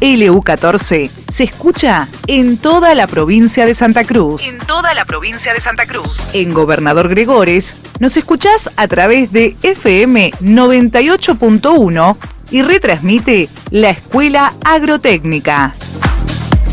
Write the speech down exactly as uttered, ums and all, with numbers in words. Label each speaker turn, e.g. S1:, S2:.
S1: L U catorce se escucha en toda la provincia de Santa Cruz. En toda la provincia de Santa Cruz. En Gobernador Gregores nos escuchás a través de F M noventa y ocho punto uno y retransmite la Escuela Agrotécnica.